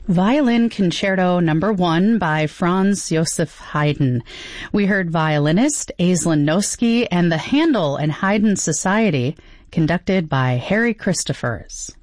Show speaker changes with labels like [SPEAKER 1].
[SPEAKER 1] Violin Concerto No. 1 by Franz Joseph Haydn. We heard violinist Aislinn Noski and the Handel and Haydn Society, conducted by Harry Christophers.